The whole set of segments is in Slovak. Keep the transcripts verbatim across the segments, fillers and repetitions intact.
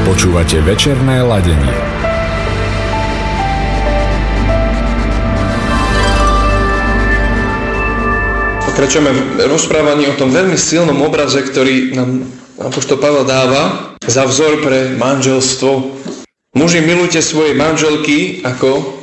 Počúvate večerné ladenie. Pokračujeme v rozprávaní o tom veľmi silnom obraze, ktorý nám apoštol Pavel dáva za vzor pre manželstvo. Muži, milujte svoje manželky ako,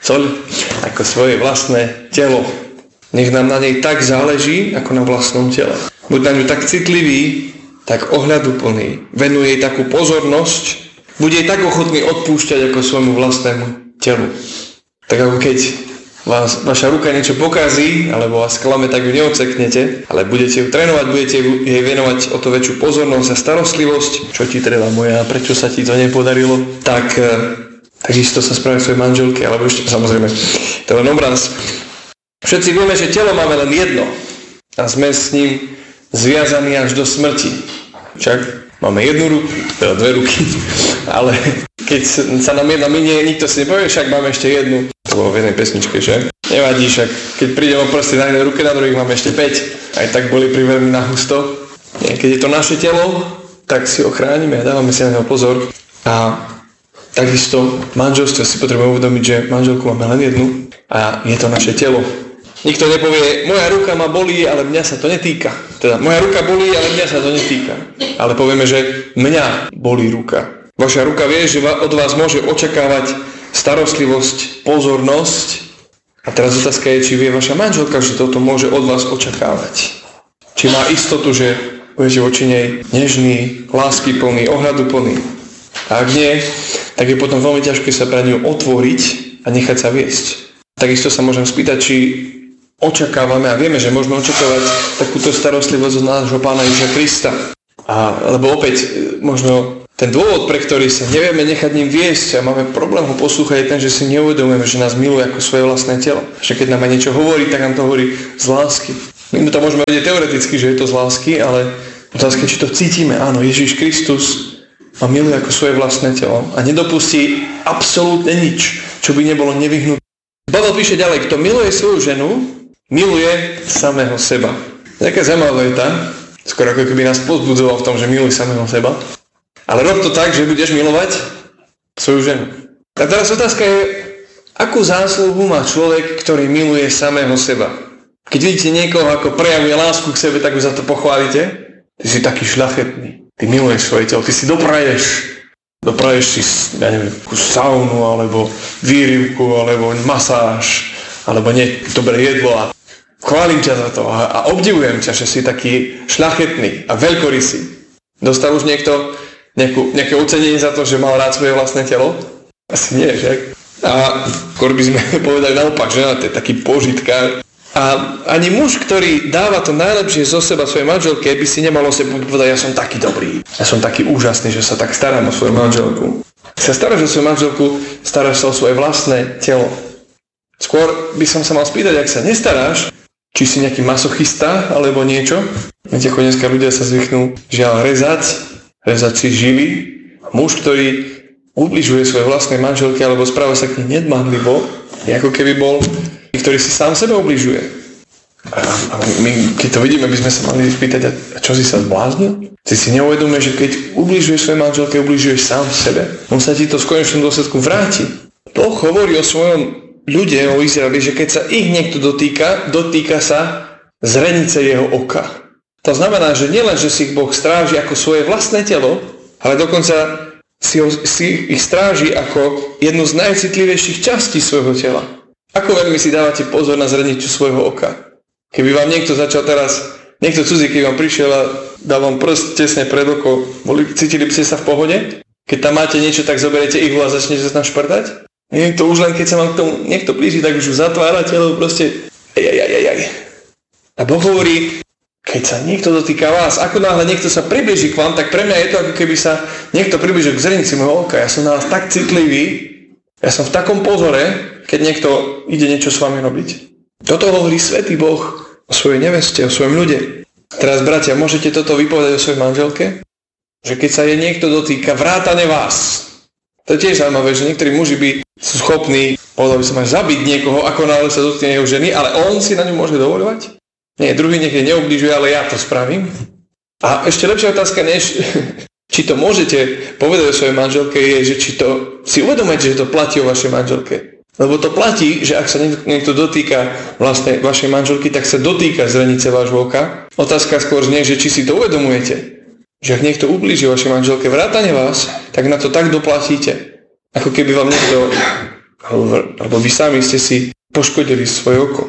ako svoje vlastné telo. Nech nám na nej tak záleží, ako na vlastnom tele. Buď na ňu tak citlivý, tak ohľaduplný. Venuje jej takú pozornosť, bude jej tak ochotný odpúšťať ako svojmu vlastnému telu. Tak ako keď vás, vaša ruka niečo pokazí, alebo vás klame, tak ju neodseknete, ale budete ju trénovať, budete jej venovať o to väčšiu pozornosť a starostlivosť. Čo ti treba, moja, prečo sa ti to nepodarilo? Tak, takisto sa spraví svojej manželke, alebo ešte, samozrejme, to je len obraz. Všetci vieme, že telo máme len jedno a sme s ním zviazaní až do smrti. Však máme jednu ruku, teda dve ruky, ale keď sa nám jedna minie, nikto si nepovie, však máme ešte jednu. To bolo v jednej pesničke, že? Nevadí, však keď prídem o prsty na jednej ruke, na druhých máme ešte päť. Aj tak boli priveľmi na husto. Keď je to naše telo, tak si ho chránime a dávame si na neho pozor. A takisto v manželstve si potrebujeme uvedomiť, že manželku máme len jednu a je to naše telo. Nikto nepovie, moja ruka ma bolí, ale mňa sa to netýka. Teda, moja ruka bolí, ale mňa sa to netýka. Ale povieme, že mňa bolí ruka. Vaša ruka vie, že od vás môže očakávať starostlivosť, pozornosť. A teraz otázka je, či vie vaša manželka, že toto môže od vás očakávať. Či má istotu, že budete voči nej nežný, láskyplný, ohľaduplný. A ak nie, tak je potom veľmi ťažké sa pre ňu otvoriť a nechať sa viesť. Takisto sa môžem spýtať, či očakávame a vieme, že môžeme očakávať takúto starostlivosť od nášho Pána Ježiša Krista. A, lebo opäť, možno ten dôvod, pre ktorý sa nevieme nechať ním viesť a máme problém ho poslúchať, je ten, že si neuvedomujeme, že nás miluje ako svoje vlastné telo. Že keď nám aj niečo hovorí, tak nám to hovorí z lásky. My to môžeme vedieť teoreticky, že je to z lásky, ale otázka, či to cítime. Áno, Ježiš Kristus ma miluje ako svoje vlastné telo a nedopustí absolútne nič, čo by nebolo nevyhnuté. Pavel píše ďalej, kto miluje svoju ženu, miluje samého seba. Taká zaujímavá veta, skoro ako keby nás povzbudzoval v tom, že miluj samého seba. Ale rob to tak, že budeš milovať svoju ženu. A teraz otázka je, akú zásluhu má človek, ktorý miluje samého seba? Keď vidíte niekoho, ako prejavuje lásku k sebe, tak ho za to pochválite. Ty si taký šľachetný. Ty miluješ svoje telo, ty si dopraješ. Dopraješ si, ja neviem, saunu, alebo výrivku, alebo masáž, alebo nie, dobré jedlo a chválim ťa za to a, a obdivujem ťa, že si taký šľachetný a veľkorysý. Dostal už niekto nejakú, nejaké ocenenie za to, že mal rád svoje vlastné telo? Asi nie, že? A skôr by sme povedali naopak, že to je taký požitkár. A ani muž, ktorý dáva to najlepšie zo seba svojej manželke, by si nemal o sebe povedať, ja som taký dobrý, ja som taký úžasný, že sa tak starám o svoju manželku. Keď sa staráš o svoju manželku, staráš sa o svoje vlastné telo. Skôr by som sa mal spýtať, ak sa nestaráš, či si nejaký masochista alebo niečo. Viete, ako dneska ľudia sa zvyknú žiaľ rezať, rezať si žily. A muž, ktorý ubližuje svojej vlastnej manželke alebo správa sa k nej nedbanlivo, je ako keby bol, ktorý si sám sebe ubližuje. A, a my, keď to vidíme, by sme sa mali spýtať, a čo si sa zbláznil? Ty si neuvedomuješ, že keď ubližuješ svojej manželke, ubližuješ sám sebe. On sa ti to v konečnom dôsledku vráti. Boh hovorí o svojom ľude, o Izraeli, že keď sa ich niekto dotýka, dotýka sa zrenice jeho oka. To znamená, že nielen, že si ich Boh stráži ako svoje vlastné telo, ale dokonca si, ho, si ich stráži ako jednu z najcitlivejších častí svojho tela. Ako veľmi si dávate pozor na zrenicu svojho oka? Keby vám niekto začal teraz, niekto cudzí, keď vám prišiel a dal vám prst tesne pred oko, boli, cítili by ste sa v pohode? Keď tam máte niečo, tak zoberiete ihlu a začnete sa tam šprtať? Niekto už len, keď sa vám k tomu niekto blíži, tak už zatvárate, lebo proste ejajajajaj. A Boh hovorí, keď sa niekto dotýka vás, ako náhle niekto sa priblíži k vám, tak pre mňa je to, ako keby sa niekto priblížil k zrenici môjho oka. Ja som na vás tak citlivý, ja som v takom pozore, keď niekto ide niečo s vami robiť. Toto hovorí Svätý Boh o svojej neveste, o svojom ľude. Teraz, bratia, môžete toto vypovedať o svojej manželke? Že keď sa jej niekto dotýka, vrátane vás. To je tiež zaujímavé, že niektorí muži by sú schopní, povedal by som aj zabiť niekoho, ako náhle sa dotkne jeho ženy, ale on si na ňu môže dovoľovať? Nie, druhý niekde neubližuje, ale ja to spravím. A ešte lepšia otázka, než či či to môžete povedať o svojej manželke, je, že či to si uvedomujete, že to platí o vašej manželke. Lebo to platí, že ak sa niekto dotýka vlastne vašej manželky, tak sa dotýka zrenice vášho oka. Otázka skôr znie, že či si to uvedomujete. Že ak niekto ublíži vašej manželke vrátane vás, tak na to tak doplatíte. Ako keby vám niekto, alebo vy sami ste si poškodili svoje oko.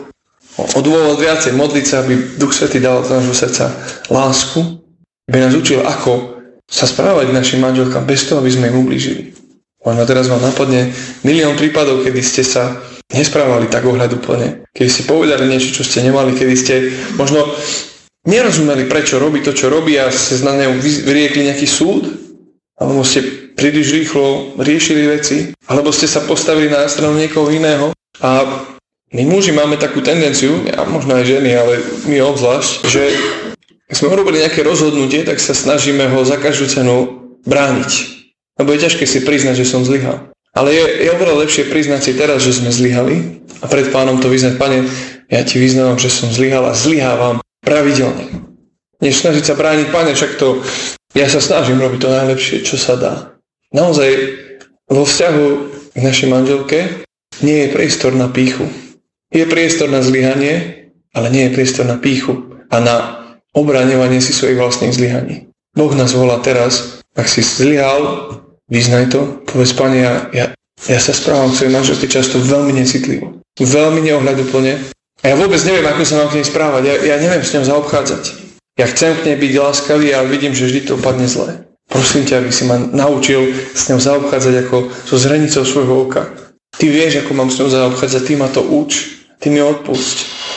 O dôvod viacej modliť sa, aby Duch Svätý dal do nášho srdca lásku, aby nás učil, ako sa správať k našim manželkám bez toho, aby sme im ublížili. Možno teraz vám napadne milión prípadov, kedy ste sa nesprávali tak ohľaduplne, kedy ste povedali niečo, čo ste nemali, kedy ste možno nerozumeli, prečo robí to, čo robí a ste na ňu vyriekli nejaký súd, alebo ste príliš rýchlo riešili veci, alebo ste sa postavili na stranu niekoho iného. A my muži máme takú tendenciu, a možno aj ženy, ale my obzvlášť, že keď sme urobili nejaké rozhodnutie, tak sa snažíme ho za každú cenu brániť. Lebo je ťažké si priznať, že som zlyhal. Ale je, je oveľa lepšie priznať si teraz, že sme zlyhali a pred Pánom to vyznať: Pane, ja ti vyznávam, že som zlyhal a zlyhávam pravidelne. Než snažiť sa brániť: Pane, však to ja sa snažím robiť to najlepšie, čo sa dá. Naozaj vo vzťahu k našej manželke nie je priestor na pýchu. Je priestor na zlyhanie, ale nie je priestor na pýchu a na obraňovanie si svojich vlastných zlyhaní. Boh nás volá teraz: ak si zlyhal, vyznaj to, povedz: Pane, ja, ja, ja sa správam k svojej manželke často veľmi necitlivo, veľmi neohľaduplne a ja vôbec neviem, ako sa mám k nej správať, ja, ja neviem s ňou zaobchádzať. Ja chcem k nej byť láskavý, ale vidím, že vždy to dopadne zle. Prosím ťa, aby si ma naučil s ňou zaobchádzať ako so zrenicou svojho oka. Ty vieš, ako mám s ňou zaobchádzať, ty ma to uč, ty mi odpusť.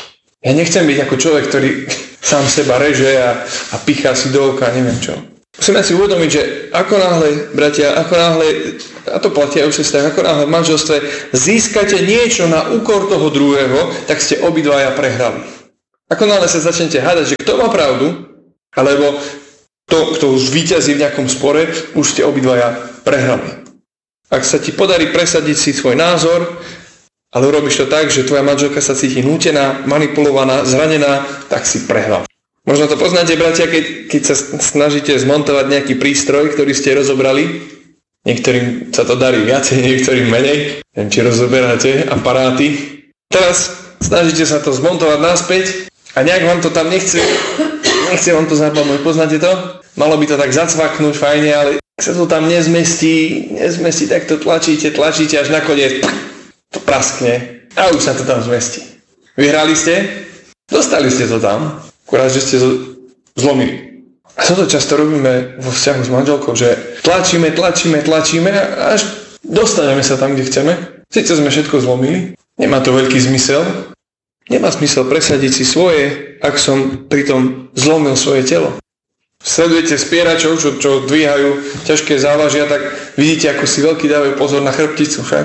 Ja nechcem byť ako človek, ktorý sám seba reže a, a pichá si do oka, neviem čo. Musíme si uvedomiť, že ako náhle, bratia, ako náhle, a to platí aj u sestách, ako náhle v manželstve získate niečo na úkor toho druhého, tak ste obidvaja prehrali. Ako náhle sa začnete hádať, že kto má pravdu, alebo to, kto už víťazí v nejakom spore, už ste obidvaja prehrali. Ak sa ti podarí presadiť si svoj názor, ale urobíš to tak, že tvoja manželka sa cíti nútená, manipulovaná, zranená, tak si prehral. Možno to poznáte, bratia, keď, keď sa snažíte zmontovať nejaký prístroj, ktorý ste rozobrali. Niektorým sa to darí viacej, niektorým menej. Neviem, či rozoberáte aparáty. Teraz snažíte sa to zmontovať naspäť a nejak vám to tam nechce, nechce vám to zapadnúť. Poznáte to? Malo by to tak zacvaknúť fajne, ale ak sa to tam nezmestí, nezmestí, tak to tlačíte, tlačíte, až nakoniec to praskne a už sa to tam zmestí. Vyhrali ste? Dostali ste to tam. Akurát, že ste zlomili. A toto často robíme vo vzťahu s manželkou, že tlačíme, tlačíme, tlačíme a až dostaneme sa tam, kde chceme. Sice sme všetko zlomili, nemá to veľký zmysel. Nemá zmysel presadiť si svoje, ak som pritom zlomil svoje telo. Sledujete spieračov, čo, čo dvíhajú ťažké závažia, tak vidíte, ako si veľký dávajú pozor na chrbticu však.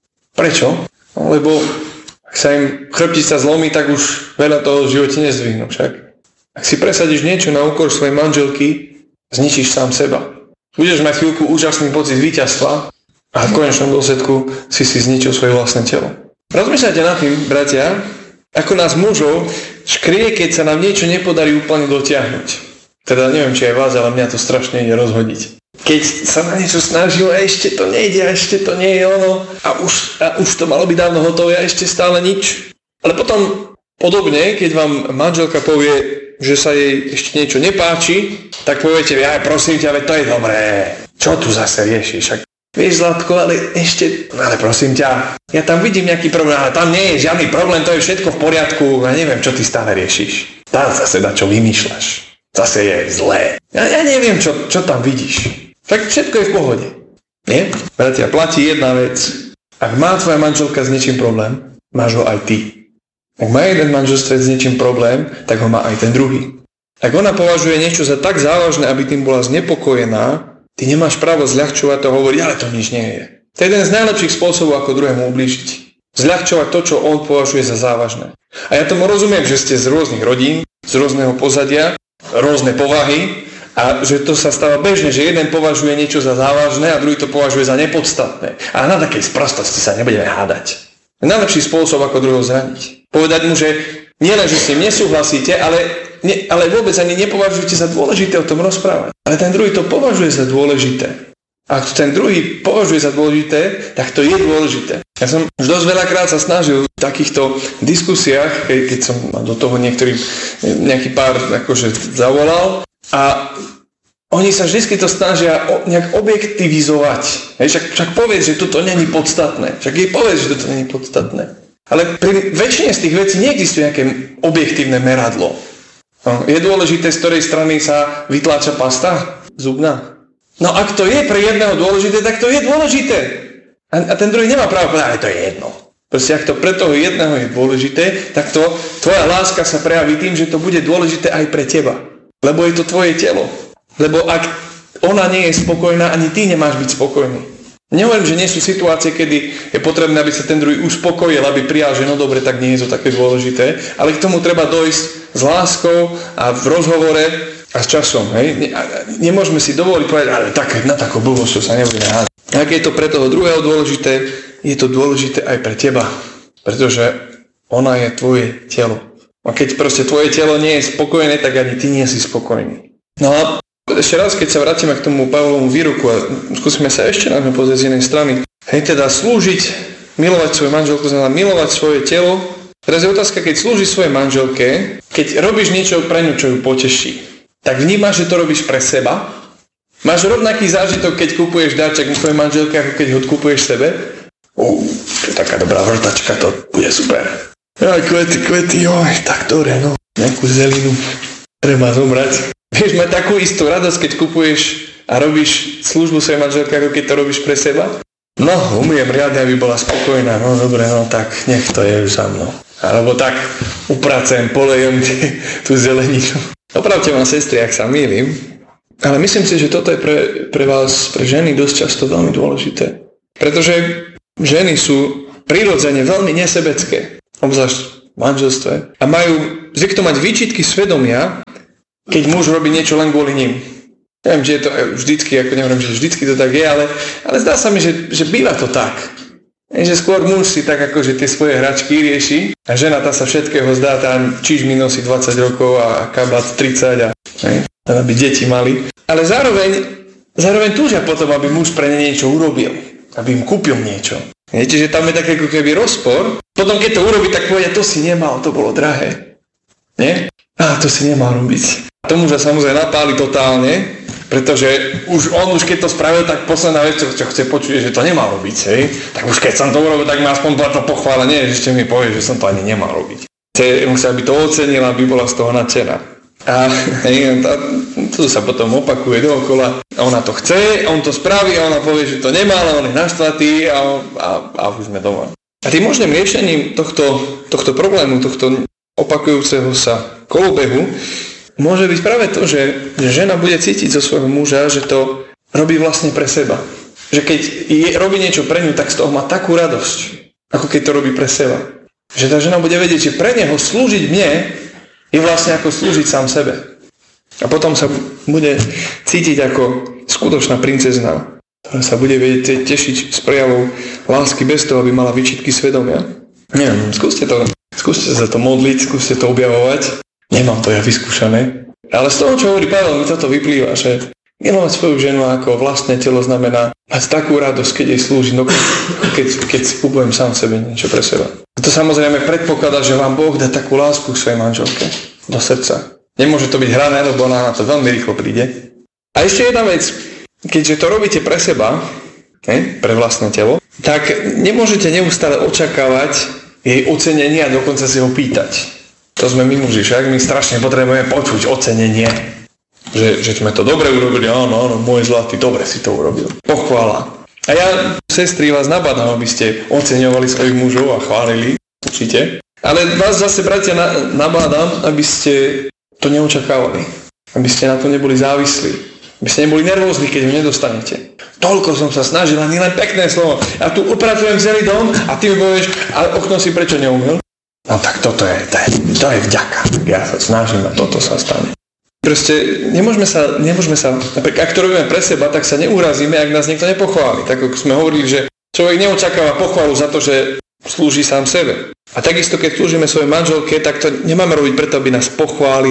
Prečo? No, lebo ak sa im chrbtica zlomí, tak už veľa toho v živote nezdvihnú však. Ak si presadíš niečo na úkor svojej manželky, zničíš sám seba. Budeš mať chvíľku úžasný pocit víťazstva a v konečnom dôsledku si si zničil svoje vlastné telo. Rozmýšľajte nad tým, bratia, ako nás mužov škrie, keď sa nám niečo nepodarí úplne dotiahnuť. Teda neviem, či aj vás, ale mňa to strašne ide rozhodiť. Keď sa na niečo snažil a ešte to nejde, a ešte to nie je ono a už, a už to malo byť dávno hotové a ešte stále nič. Ale potom podobne, keď vám manželka povie, že sa jej ešte niečo nepáči, tak poviete: ja prosím ťa, veď to je dobré. Čo tu zase riešiš? Ak vieš, Zlatko, ale ešte, ale prosím ťa, ja tam vidím nejaký problém, ale tam nie je žiadny problém, to je všetko v poriadku, ja neviem, čo ty stále riešiš. Tá zase na čo vymýšľaš. Zase je zlé. Ja, ja neviem, čo, čo tam vidíš. Tak všetko je v pohode. Nie? Bratia, platí jedna vec. Ak má tvoja manželka s niečím problém, máš ho aj ty. Ak má jeden manželstve s niečím problém, tak ho má aj ten druhý. Ak ona považuje niečo za tak závažné, aby tým bola znepokojená, ty nemáš právo zľahčovať to a hovoriť: ale to nič nie je. To je jeden z najlepších spôsobov, ako druhému ublížiť. Zľahčovať to, čo on považuje za závažné. A ja tomu rozumiem, že ste z rôznych rodín, z rôzneho pozadia, rôzne povahy a že to sa stáva bežne, že jeden považuje niečo za závažné a druhý to považuje za nepodstatné. A na takej sprostosti sa nebudeme hádať. Najlepší spôsob, ako druhého zraniť. Povedať mu, že nielen, že s ním nesúhlasíte, ale ne, ale vôbec ani nepovažujete za dôležité o tom rozprávať. Ale ten druhý to považuje za dôležité. A ak to ten druhý považuje za dôležité, tak to je dôležité. Ja som už dosť veľakrát sa snažil v takýchto diskusiách, keď, keď som do toho niektorý, nejaký pár akože zavolal a oni sa vždy to snažia nejak objektivizovať. Hej, však, však povedz, že toto není podstatné. Však jej povedz, že toto není podstatné. Ale pri väčšine z tých vecí neexistuje nejaké objektívne meradlo. Je dôležité, z ktorej strany sa vytláča pasta zubná. No ak to je pre jedného dôležité, tak to je dôležité. A, a ten druhý nemá právo povedať, ale to je jedno. Proste ak to pre toho jedného je dôležité, tak to tvoja láska sa prejaví tým, že to bude dôležité aj pre teba. Lebo je to tvoje telo. Lebo ak ona nie je spokojná, ani ty nemáš byť spokojný. Nehovorím, že nie sú situácie, kedy je potrebné, aby sa ten druhý uspokojil, aby prijal, že no dobre, tak nie je to také dôležité, ale k tomu treba dojsť s láskou a v rozhovore a s časom. Hej? Nemôžeme si dovoliť povedať, ale tak, na takú blbosť sa nebude hádať. Ak je to pre toho druhého dôležité, je to dôležité aj pre teba, pretože ona je tvoje telo. A keď proste tvoje telo nie je spokojné, tak ani ty nie si spokojný. No a ešte raz, keď sa vrátime k tomu Pavlovom výroku a skúsime sa ešte na ňu pozrieť z inej strany. Hej, teda slúžiť, milovať svoju manželku, znamená milovať svoje telo. Teraz je otázka, keď slúžiš svojej manželke, keď robíš niečo pre ňu, čo ju poteší, tak vnímaš, že to robíš pre seba? Máš rovnaký zážitok, keď kupuješ dáček svojej manželke, ako keď ho kupuješ sebe? Uú, to je taká dobrá vrtačka, to bude super. Aj kvety, kvety, joj, tak dobre, no. Nejakú zelinu treba zobrať. Vieš mať takú istú radosť, keď kupuješ a robíš službu svojej manželke, ako keď to robíš pre seba? No, umiem riadne, aby bola spokojná. No, dobre, no tak, nech to je už za mnou. Alebo tak, upracujem, polejem tú zeleninu. Opravte ma, sestry, ak sa mýlim. Ale myslím si, že toto je pre, pre vás, pre ženy, dosť často veľmi dôležité. Pretože ženy sú prirodzene veľmi nesebecké, obzvlášť v manželstve. A majú zvyknú mať výčitky svedomia, keď muž robí niečo len kvôli ním. Neviem, že je to vždycky, ako neviem, že vždycky to tak je, ale, ale zdá sa mi, že, že býva to tak. Že skôr muž si tak akože tie svoje hračky rieši a žena tá sa všetkého zdá, tam čižmy nosí dvadsať rokov a kabát tridsať a ne, aby deti mali. Ale zároveň, zároveň túžia potom, aby muž pre ne niečo urobil, aby im kúpil niečo. Viete, že tam je taký ako keby rozpor. Potom keď to urobí, tak povedia, to si nemal, to bolo drahé. Nie? Á, to si nemal robiť. To muža samozrejme napáli totálne, pretože už on už keď to spravil, tak posledná vec, čo chce počuť, je, že to nemal robiť, hej. Tak už keď som to urobil, tak ma aspoň bola to pochvála, nie, že ešte mi povie, že som to ani nemal robiť. Chce, musí, aby to ocenila, aby bola z toho nadšená. A hej, tá, to sa potom opakuje dookola. Ona to chce, on to spraví a ona povie, že to nemal, on je naštvatý a, a, a už sme doma. A tým možným riešením tohto, tohto problému, tohto opakujúceho sa kolobehu môže byť práve to, že, že žena bude cítiť zo svojho muža, že to robí vlastne pre seba. Že keď je, robí niečo pre ňu, tak z toho má takú radosť, ako keď to robí pre seba. Že tá žena bude vedieť, že pre neho slúžiť mne je vlastne ako slúžiť sám sebe. A potom sa bude cítiť ako skutočná princezna, ktorá sa bude vedieť tešiť z prejavov lásky bez toho, aby mala výčitky svedomia. Neviem, skúste to, skúste sa to modliť, skúste to objavovať. Nemám to ja vyskúšané. Ale z toho, čo hovorí Pavel, mi toto vyplýva, že milovať svoju ženu ako vlastné telo znamená mať takú radosť, keď jej slúži, no keď, keď si kupujem sám sebe niečo pre seba. A to samozrejme predpokladá, že vám Boh dá takú lásku k svojej manželke do srdca. Nemôže to byť hrané, lebo ona na to veľmi rýchlo príde. A ešte jedna vec, keďže to robíte pre seba, ne, pre vlastné telo, tak nemôžete neustále očakávať jej ocenenie a dokonca si ho pýtať. To sme my muži, však my strašne potrebujeme počuť ocenenie. Že, že sme to dobre urobili, áno, áno, môj zlatý, dobre si to urobil. Pochvála. A ja, sestry, vás nabádam, aby ste oceňovali svojich mužov a chválili, určite. Ale vás zase, bratia, nabádam, aby ste to neočakávali. Aby ste na to neboli závislí. Aby ste neboli nervózni, keď ho nedostanete. Toľko som sa snažil, ani len pekné slovo. Ja tu upracujem celý dom a ty mi povieš, ale okno si prečo neumyl? No tak toto je, to je, to je vďaka. Ja sa snažím a toto sa stane. Proste nemôžeme sa, nemôžeme sa, ak to robíme pre seba, tak sa neurazíme, ak nás niekto nepochváli. Tak ako sme hovorili, že človek neočakáva pochvalu za to, že slúži sám sebe. A takisto, keď slúžime svojej manželke, tak to nemáme robiť preto, aby nás pochválila,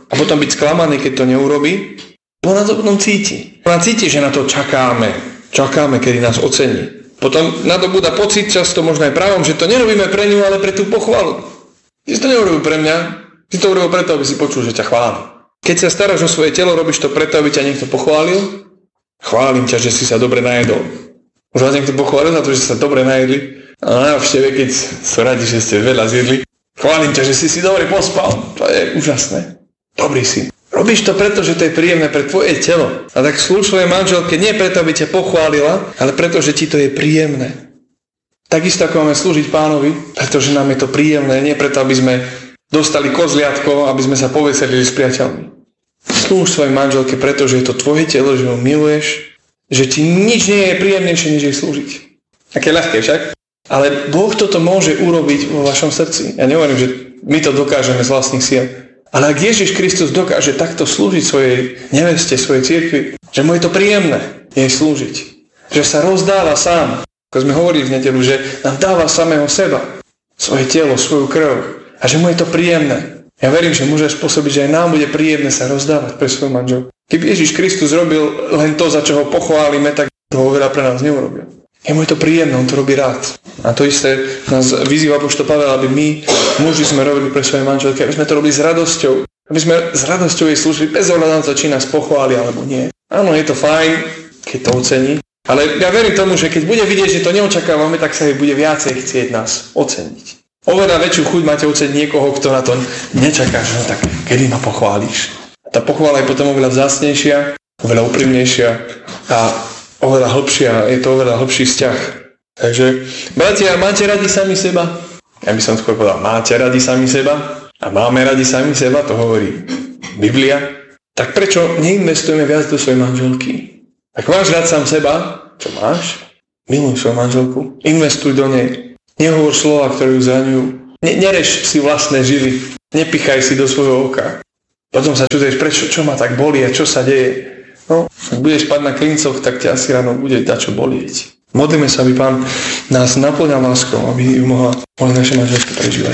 a potom byť sklamaný, keď to neurobí, ona to potom cíti. Ona cíti, že na to čakáme. Čakáme, kedy nás ocení. Potom nadobúda pocit, často možno aj právom, že to nerobíme pre ňu, ale pre tú pochvalu. Ty si to neurobil pre mňa, ty to urobil preto, aby si počul, že ťa chváli. Keď sa staráš o svoje telo, robíš to preto, aby ťa niekto pochválil. Chválim ťa, že si sa dobre najedol. Už vás niekto pochválil za to, že sa dobre najedli. A na návšteve, keď sú radi, že ste veľa zjedli. Chválim ťa, že si si dobre pospal. To je úžasné. Dobrý si. Robíš to preto, že to je príjemné pre tvoje telo. A tak slúž svojej manželke nie preto, aby ťa pochválila, ale preto, že ti to je príjemné. Takisto ako máme slúžiť Pánovi, pretože nám je to príjemné, nie preto, aby sme dostali kozliatko, aby sme sa poveselili s priateľmi. Slúž svojej manželke, pretože je to tvoje telo, že ho miluješ, že ti nič nie je príjemnejšie, než jej slúžiť. Aké ľahké však? Ale Boh toto môže urobiť vo vašom srdci. Ja nehovorím, že my to dokážeme z vlastných síl. Ale ak Ježiš Kristus dokáže takto slúžiť svojej neveste, svojej cirkvi, že mu je to príjemné jej slúžiť, že sa rozdáva sám, ako sme hovorili v nedeľu, že nám dáva samého seba, svoje telo, svoju krv a že mu je to príjemné. Ja verím, že môže spôsobiť, že aj nám bude príjemné sa rozdávať pre svoju manželku. Keby Ježiš Kristus robil len to, za čo ho pochválime, tak toho veľa pre nás neurobil. Jemu je to príjemné, on to robí rád. A to isté nás vyzýva apoštol Pavel, aby my, muži, sme robili pre svoje manželky, aby sme to robili s radosťou. Aby sme s radosťou jej slúžili, bez ohľadu na to, či nás pochváli alebo nie. Áno, je to fajn, keď to ocení. Ale ja verím tomu, že keď bude vidieť, že to neočakávame, tak sa jej bude viacej chcieť nás oceniť. Oveľa väčšiu chuť máte oceniť niekoho, kto na to nečaká, že no tak kedy ma pochválíš. Tá pochvála je potom oveľa vzácnejšia, oveľa úprimnejšia a oveľa hlbšia, je to oveľa hlbší vzťah. Takže, bratia, máte radi sami seba? Ja by som skôr povedal, máte radi sami seba? A máme radi sami seba, to hovorí Biblia. Tak prečo neinvestujeme viac do svojej manželky? Ak máš rád sám seba, čo máš? Miluj svoju manželku, investuj do nej. Nehovor slova, ktoré ju zraňujú. Ne- nereš si vlastné žily. Nepichaj si do svojho oka. Potom sa čuduješ, prečo, čo ma tak bolí a čo sa deje. No, ak budeš spať na klincoch, tak ťa asi ráno bude dačo bolieť. Modlíme sa, aby Pán nás naplňal láskou, aby ju mohla, mohli naše manželstvo prežívať.